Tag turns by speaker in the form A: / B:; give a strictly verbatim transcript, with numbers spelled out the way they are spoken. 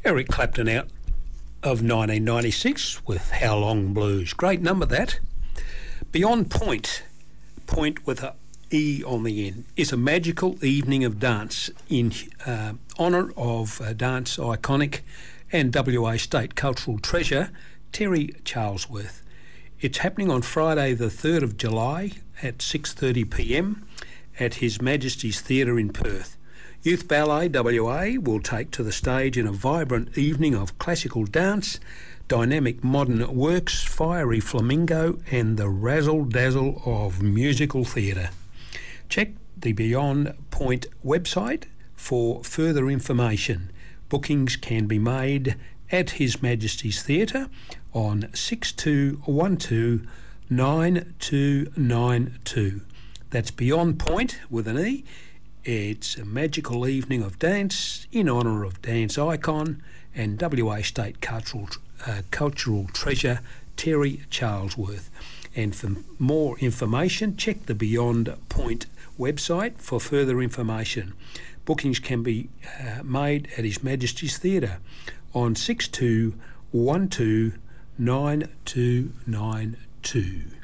A: Eric Clapton out of nineteen ninety-six with How Long Blues. Great number, that. Beyond Point, Point with a E on the end, is a magical evening of dance in uh, honour of uh, dance iconic and W A state cultural treasure Terry Charlesworth. It's happening on Friday the third of July at six thirty p m at His Majesty's Theatre in Perth. Youth Ballet W A will take to the stage in a vibrant evening of classical dance, dynamic modern works, fiery flamingo and the razzle-dazzle of musical theatre. Check the Beyond Point website for further information. Bookings can be made at His Majesty's Theatre on six two one two nine two nine two. That's Beyond Point with an E. It's a magical evening of dance in honour of dance icon and W A state cultural uh, cultural treasure Terry Charlesworth. And for more information, check the Beyond Point website for further information. Bookings can be uh, made at His Majesty's Theatre on six two one two nine two nine two.